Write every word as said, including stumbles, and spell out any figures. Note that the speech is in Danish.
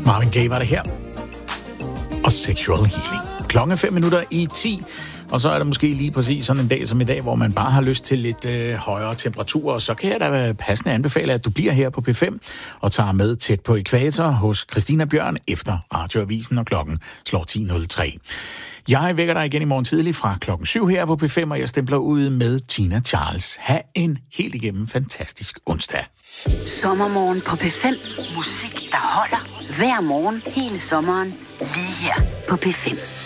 Marvin Gaye var det her. Og Sexual Healing. Klokken er fem minutter i ti. Og så er der måske lige præcis sådan en dag som i dag, hvor man bare har lyst til lidt øh, højere temperaturer. Så kan jeg da passende anbefale, at du bliver her på P fem og tager med tæt på ækvator hos Christina Bjørn efter Radioavisen, og klokken slår ti nul tre. Jeg vækker dig igen i morgen tidlig fra klokken syv her på P fem, og jeg stempler ud med Tina Charles. Ha' en helt igennem fantastisk onsdag. Sommermorgen på P fem. Musik, der holder hver morgen hele sommeren lige her på P fem.